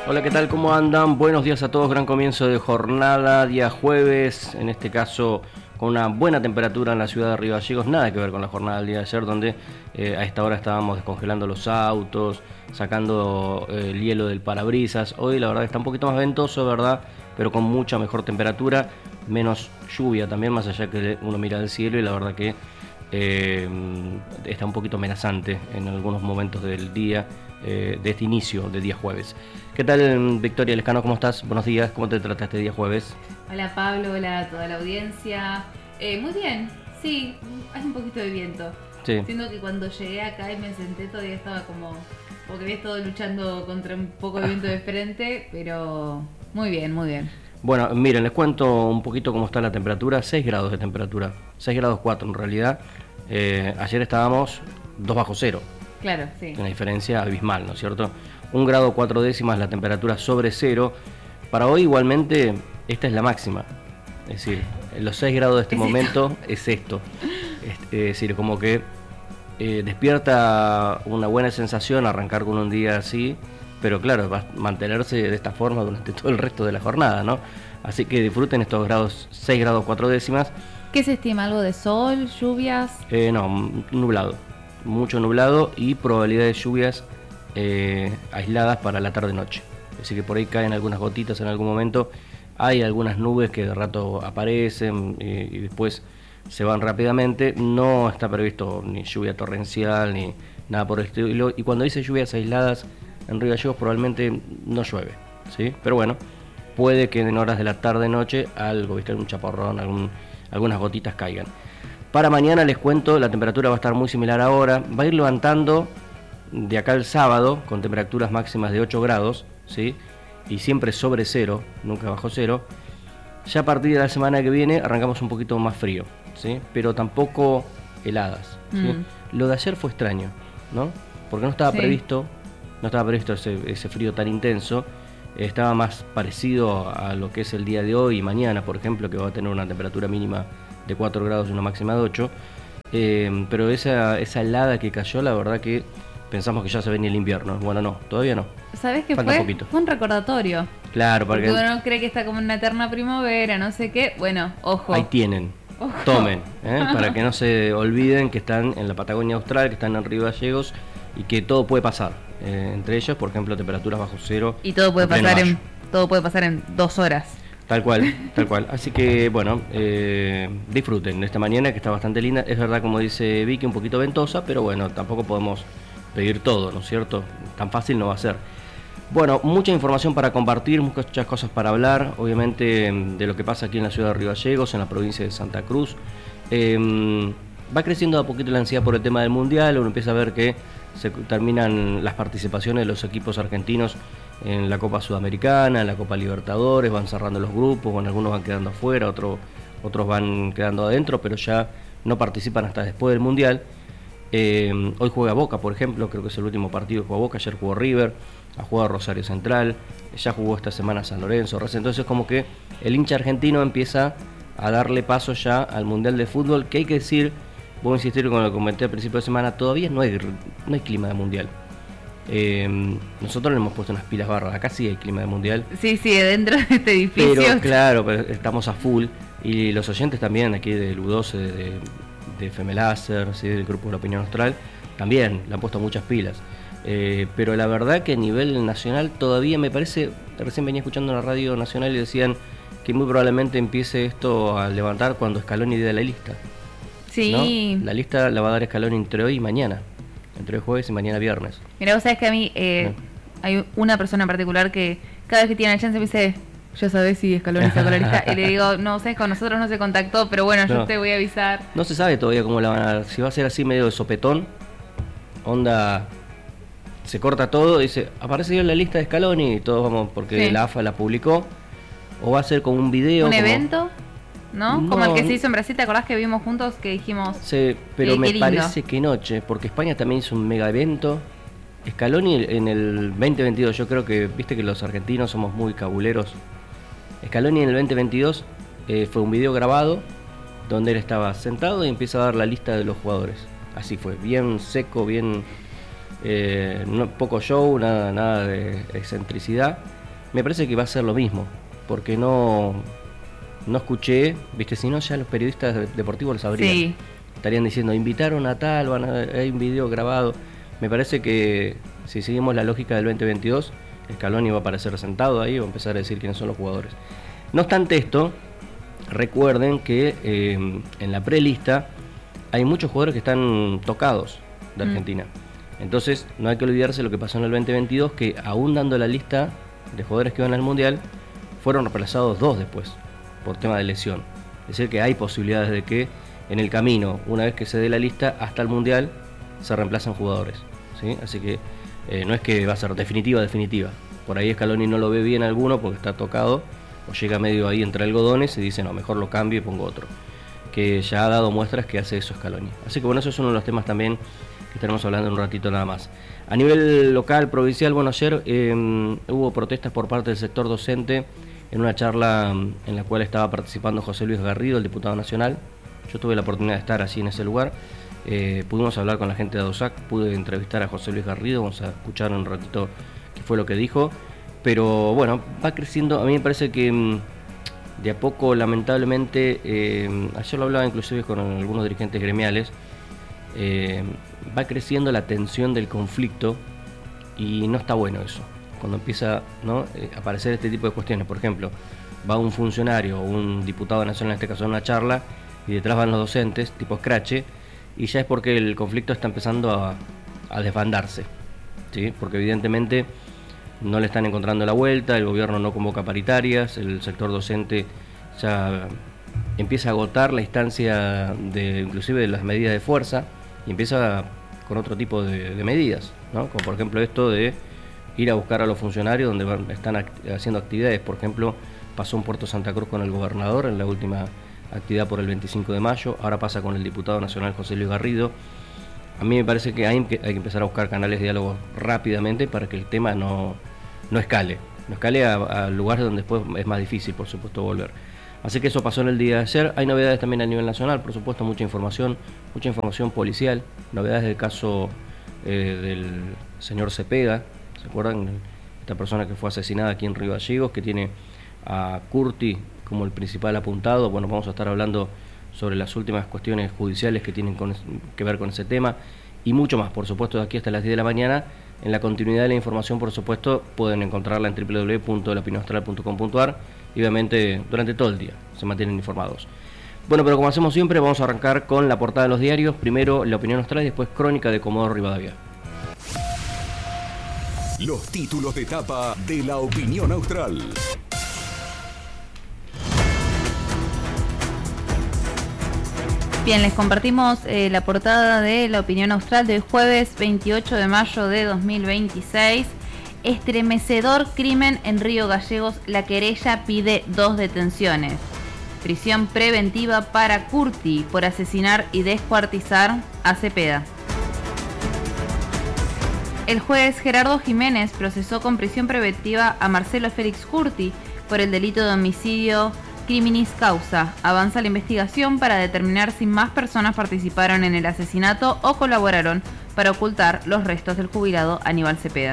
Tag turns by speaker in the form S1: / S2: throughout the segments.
S1: Hola, ¿qué tal? ¿Cómo andan? Buenos días a todos, gran comienzo de jornada, día jueves, en este caso con una buena temperatura en la ciudad de Río Gallegos, nada que ver con la jornada del día de ayer, donde a esta hora estábamos descongelando los autos, sacando el hielo del parabrisas. Hoy la verdad está un poquito más ventoso, ¿verdad? Pero con mucha mejor temperatura, menos lluvia también, más allá que uno mira al cielo y la verdad que está un poquito amenazante en algunos momentos del día, de este inicio de día jueves. ¿Qué tal, Victoria Lescano? ¿Cómo estás? Buenos días, ¿cómo te trata este día jueves?
S2: Hola Pablo, hola a toda la audiencia. Muy bien, sí, hace un poquito de viento.
S1: Sí.
S2: Siento que cuando llegué acá y me senté todavía estaba como que había estado luchando contra un poco de viento de frente, pero muy bien, muy bien.
S1: Bueno, miren, les cuento un poquito cómo está la temperatura. 6 grados de temperatura, 6 grados 4 en realidad. Ayer estábamos 2 bajo cero.
S2: Claro, sí.
S1: Una diferencia abismal, ¿no es cierto? 1 grado 4 décimas la temperatura sobre cero. Para hoy igualmente esta es la máxima. Es decir, los 6 grados de este momento es esto. Es decir, como que despierta una buena sensación arrancar con un día así, pero claro, va a mantenerse de esta forma durante todo el resto de la jornada, ¿no? Así que disfruten estos grados, 6 grados 4 décimas.
S2: ¿Qué se estima? ¿Algo de sol, lluvias?
S1: No, nublado. Mucho nublado y probabilidad de lluvias aisladas para la tarde-noche. Así que por ahí caen algunas gotitas en algún momento. Hay algunas nubes que de rato aparecen y después se van rápidamente. No está previsto ni lluvia torrencial ni nada por el estilo. Y cuando dice lluvias aisladas en Río Gallegos probablemente no llueve, ¿sí? Pero bueno, puede que en horas de la tarde-noche algo, ¿viste? Un chaparrón, algunas gotitas caigan. Para mañana les cuento, la temperatura va a estar muy similar ahora. Va a ir levantando de acá el sábado con temperaturas máximas de 8 grados, ¿sí? Y siempre sobre cero, nunca bajo cero. Ya a partir de la semana que viene arrancamos un poquito más frío, ¿sí? Pero tampoco heladas, ¿sí? Lo de ayer fue extraño, ¿no? Porque no estaba previsto ese frío tan intenso. Estaba más parecido a lo que es el día de hoy y mañana, por ejemplo, que va a tener una temperatura mínima de 4 grados y una máxima de 8. Pero esa helada que cayó, la verdad que pensamos que ya se venía el invierno. Bueno, no, todavía no.
S2: ¿Sabés qué
S1: Falta
S2: fue?
S1: un poquito.
S2: Fue un recordatorio.
S1: Claro,
S2: porque uno cree que está como una eterna primavera, no sé qué. Bueno, ojo.
S1: Ahí tienen. Ojo. Tomen, para que no se olviden que están en la Patagonia Austral, que están en Río Gallegos y que todo puede pasar. Entre ellos, por ejemplo, temperaturas bajo cero.
S2: Y todo puede pasar en 2 horas.
S1: Tal cual, tal cual. Así que, bueno, disfruten de esta mañana que está bastante linda. Es verdad, como dice Vicky, un poquito ventosa, pero bueno, tampoco podemos pedir todo, ¿no es cierto? Tan fácil no va a ser. Bueno, mucha información para compartir, muchas cosas para hablar, obviamente, de lo que pasa aquí en la ciudad de Río Gallegos, en la provincia de Santa Cruz. Va creciendo a poquito la ansiedad por el tema del Mundial, uno empieza a ver que se terminan las participaciones de los equipos argentinos en la Copa Sudamericana, en la Copa Libertadores, van cerrando los grupos, bueno, algunos van quedando afuera, otros van quedando adentro, pero ya no participan hasta después del Mundial. Hoy juega Boca, por ejemplo, creo que es el último partido que juega Boca, ayer jugó River, ha jugado Rosario Central, ya jugó esta semana San Lorenzo, entonces como que el hincha argentino empieza a darle paso ya al Mundial de Fútbol, que hay que decir, voy a insistir con lo que comenté al principio de semana, todavía no hay clima de Mundial. Nosotros le hemos puesto unas pilas barras, acá sí hay clima de Mundial.
S2: Sí, dentro de este edificio.
S1: Pero claro, pero estamos a full, y los oyentes también aquí del U12, de FM Láser, ¿sí? Del grupo de la Opinión Austral, también le han puesto muchas pilas. Pero la verdad que a nivel nacional todavía me parece, recién venía escuchando en la radio nacional y decían que muy probablemente empiece esto a levantar cuando Scaloni dé la lista.
S2: Sí.
S1: ¿No? La lista la va a dar Scaloni entre hoy y mañana, entre hoy jueves y mañana viernes.
S2: Mira, vos sabés que a mí hay una persona en particular que cada vez que tiene la chance me dice, ya sabés si Scaloni sacó la lista, y le digo, no sé, con nosotros no se contactó, pero bueno, yo te voy a avisar.
S1: No se sabe todavía cómo la van a dar, si va a ser así medio de sopetón, onda, se corta todo, dice, aparece en la lista de Scaloni y todos vamos, porque la AFA la publicó, o va a ser como un video.
S2: ¿Un evento? ¿No? Como el que se hizo en Brasil, ¿te acordás que vimos juntos que dijimos?
S1: Sí, pero me parece que noche, porque España también hizo un mega evento. Scaloni en el 2022, yo creo que, viste que los argentinos somos muy cabuleros. Scaloni en el 2022 fue un video grabado donde él estaba sentado y empieza a dar la lista de los jugadores. Así fue, bien seco, bien poco show, nada de excentricidad. me parece que va a ser lo mismo, porque no escuché, viste, si no ya los periodistas deportivos lo sabrían.
S2: Sí.
S1: Estarían diciendo, invitaron a tal, hay un video grabado. Me parece que si seguimos la lógica del 2022, Scaloni va a aparecer sentado ahí, va a empezar a decir quiénes son los jugadores. No obstante esto, recuerden que en la prelista hay muchos jugadores que están tocados de Argentina. Entonces no hay que olvidarse lo que pasó en el 2022, que aún dando la lista de jugadores que van al Mundial, fueron reemplazados 2 después, por tema de lesión. Es decir, que hay posibilidades de que en el camino, una vez que se dé la lista, hasta el Mundial, se reemplazan jugadores, ¿sí? Así que no es que va a ser definitiva. Por ahí Scaloni no lo ve bien alguno porque está tocado, o llega medio ahí entre algodones y dice, no, mejor lo cambio y pongo otro. Que ya ha dado muestras que hace eso Scaloni. Así que bueno, eso es uno de los temas también que estaremos hablando en un ratito nada más. A nivel local, provincial, bueno, ayer hubo protestas por parte del sector docente en una charla en la cual estaba participando José Luis Garrido, el diputado nacional. Yo tuve la oportunidad de estar allí en ese lugar. Pudimos hablar con la gente de ADOSAC, pude entrevistar a José Luis Garrido, vamos a escuchar un ratito qué fue lo que dijo. Pero bueno, va creciendo, a mí me parece que de a poco, lamentablemente, ayer lo hablaba inclusive con algunos dirigentes gremiales, va creciendo la tensión del conflicto y no está bueno eso. Cuando empieza, ¿no?, a aparecer este tipo de cuestiones, por ejemplo, va un funcionario o un diputado nacional, en este caso, a una charla, y detrás van los docentes, tipo escrache, y ya es porque el conflicto está empezando a desbandarse, ¿sí? Porque evidentemente no le están encontrando la vuelta, el gobierno no convoca paritarias, el sector docente ya empieza a agotar la instancia inclusive de las medidas de fuerza, y empieza con otro tipo de medidas, ¿no? Como por ejemplo esto de ir a buscar a los funcionarios donde están haciendo actividades. Por ejemplo, pasó en Puerto Santa Cruz con el gobernador en la última actividad por el 25 de mayo, ahora pasa con el diputado nacional José Luis Garrido. A mí me parece que hay que empezar a buscar canales de diálogo rápidamente para que el tema no escale a lugares donde después es más difícil, por supuesto, volver. Así que eso pasó en el día de ayer. Hay novedades también a nivel nacional, por supuesto, mucha información policial, novedades del caso del señor Cepeda. ¿Se acuerdan? Esta persona que fue asesinada aquí en Río Gallegos, que tiene a Curti como el principal apuntado. Bueno, vamos a estar hablando sobre las últimas cuestiones judiciales que tienen que ver con ese tema y mucho más, por supuesto, de aquí hasta las 10 de la mañana. En la continuidad de la información, por supuesto, pueden encontrarla en www.laopinionaustral.com.ar y obviamente durante todo el día se mantienen informados. Bueno, pero como hacemos siempre, vamos a arrancar con la portada de los diarios. Primero La Opinión Austral y después Crónica de Comodoro Rivadavia.
S3: Los títulos de tapa de La Opinión Austral.
S2: Bien, les compartimos la portada de La Opinión Austral del jueves 28 de mayo de 2026. Estremecedor crimen en Río Gallegos. La querella pide 2 detenciones. Prisión preventiva para Curti por asesinar y descuartizar a Cepeda. El juez Gerardo Jiménez procesó con prisión preventiva a Marcelo Félix Curti por el delito de homicidio criminis causa. Avanza la investigación para determinar si más personas participaron en el asesinato o colaboraron para ocultar los restos del jubilado Aníbal Cepeda.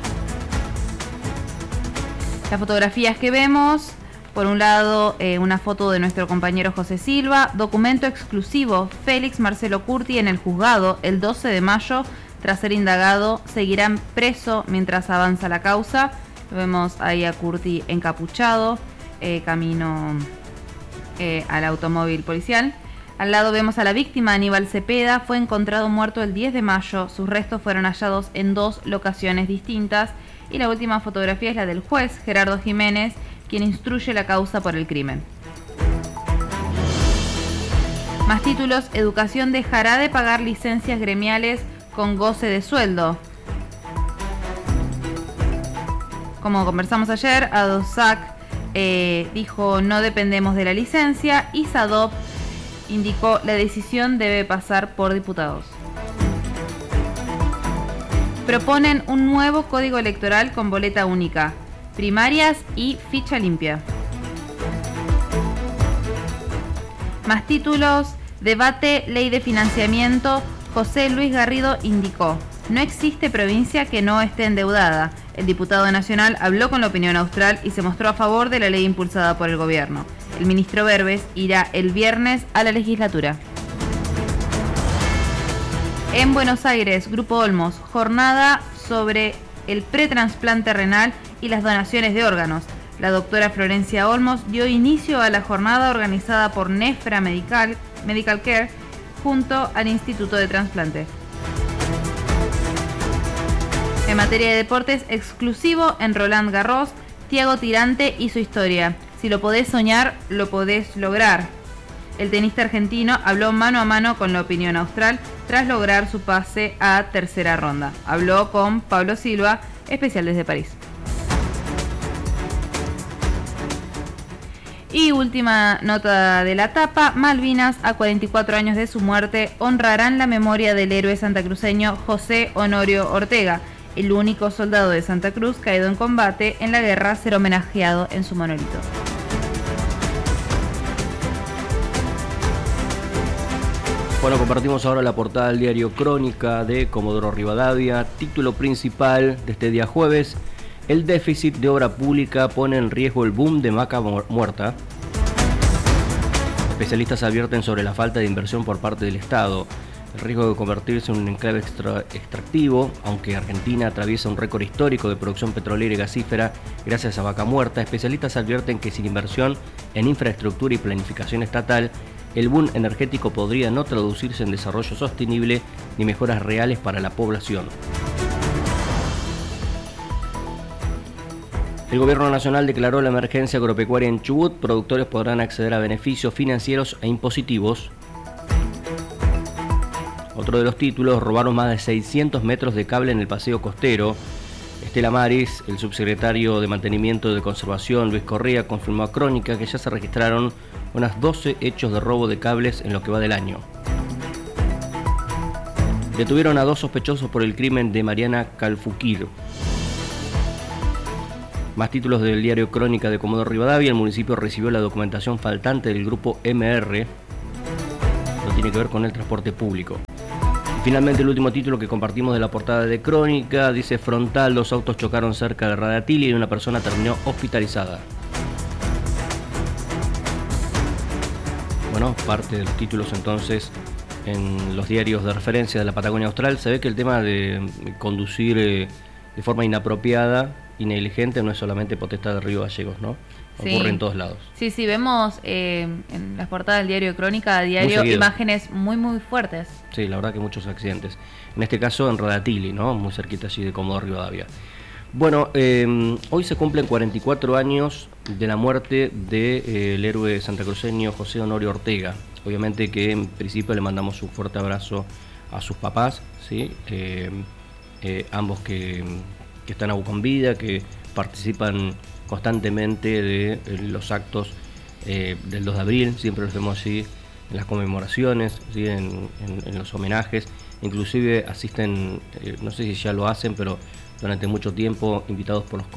S2: Las fotografías que vemos, por un lado una foto de nuestro compañero José Silva, documento exclusivo, Félix Marcelo Curti en el juzgado el 12 de mayo, tras ser indagado, seguirán preso mientras avanza la causa. Vemos ahí a Curti encapuchado, camino al automóvil policial. Al lado vemos a la víctima, Aníbal Cepeda, fue encontrado muerto el 10 de mayo, sus restos fueron hallados en 2 locaciones distintas. Y la última fotografía es la del juez Gerardo Jiménez, quien instruye la causa por el crimen. Más títulos, educación dejará de pagar licencias gremiales con goce de sueldo. Como conversamos ayer, ADOSAC dijo no dependemos de la licencia y SADOP indicó la decisión debe pasar por diputados. Proponen un nuevo código electoral con boleta única, primarias y ficha limpia. Más títulos, debate ley de financiamiento, José Luis Garrido indicó, no existe provincia que no esté endeudada. El diputado nacional habló con la Opinión Austral y se mostró a favor de la ley impulsada por el gobierno. El ministro Berbes irá el viernes a la legislatura. En Buenos Aires, Grupo Olmos, jornada sobre el pretrasplante renal y las donaciones de órganos. La doctora Florencia Olmos dio inicio a la jornada organizada por Nefra Medical Care junto al Instituto de Trasplante. En materia de deportes, exclusivo en Roland Garros, Thiago Tirante y su historia. Si lo podés soñar, lo podés lograr. El tenista argentino habló mano a mano con la Opinión Austral tras lograr su pase a tercera ronda. Habló con Pablo Silva, especial desde París. Y última nota de la tapa, Malvinas, a 44 años de su muerte, honrarán la memoria del héroe santacruceño José Honorio Ortega. El único soldado de Santa Cruz caído en combate en la guerra será homenajeado en su monolito.
S1: Bueno, compartimos ahora la portada del diario Crónica de Comodoro Rivadavia. Título principal de este día jueves: el déficit de obra pública pone en riesgo el boom de vaca muerta. Especialistas advierten sobre la falta de inversión por parte del Estado. El riesgo de convertirse en un enclave extractivo, aunque Argentina atraviesa un récord histórico de producción petrolera y gasífera gracias a vaca muerta, especialistas advierten que sin inversión en infraestructura y planificación estatal, el boom energético podría no traducirse en desarrollo sostenible ni mejoras reales para la población. El Gobierno Nacional declaró la emergencia agropecuaria en Chubut. Productores podrán acceder a beneficios financieros e impositivos. Otro de los títulos: robaron más de 600 metros de cable en el paseo costero. Estela Maris, el subsecretario de Mantenimiento de Conservación, Luis Correa, confirmó a Crónica que ya se registraron unas 12 hechos de robo de cables en lo que va del año. Detuvieron a 2 sospechosos por el crimen de Mariana Calfuquir. Más títulos del diario Crónica de Comodoro Rivadavia. El municipio recibió la documentación faltante del grupo MR. No tiene que ver con el transporte público. Y finalmente el último título que compartimos de la portada de Crónica dice: frontal, 2 autos chocaron cerca de Radatili y una persona terminó hospitalizada. Bueno, parte de los títulos entonces en los diarios de referencia de la Patagonia Austral. Se ve que el tema de conducir de forma inapropiada y negligente no es solamente potestad de Río Gallegos, ¿no? Ocurre en todos lados.
S2: Sí, vemos en las portadas del diario Crónica a diario imágenes muy fuertes. Sí,
S1: la verdad que muchos accidentes. En este caso en Radatili, ¿no? Muy cerquita allí de Comodoro Rivadavia. Bueno, hoy se cumplen 44 años de la muerte del héroe santacruceño José Honorio Ortega. Obviamente que en principio le mandamos un fuerte abrazo a sus papás, ¿sí? Ambos que están aún con vida, que participan constantemente de los actos del 2 de abril, siempre los vemos allí en las conmemoraciones, ¿sí? en los homenajes, inclusive asisten, no sé si ya lo hacen, pero durante mucho tiempo invitados por los